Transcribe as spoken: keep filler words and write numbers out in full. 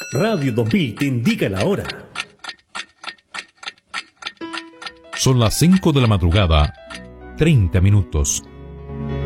Radio dos mil te indica la hora. Son las cinco de la madrugada, treinta minutos.